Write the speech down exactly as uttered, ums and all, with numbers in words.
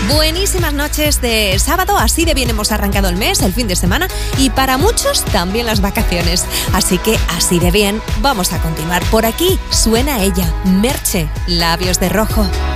Buenísimas noches de sábado, así de bien hemos arrancado el mes, el fin de semana y para muchos también las vacaciones. Así que así de bien vamos a continuar. Por aquí suena ella, Merche, Labios de Rojo.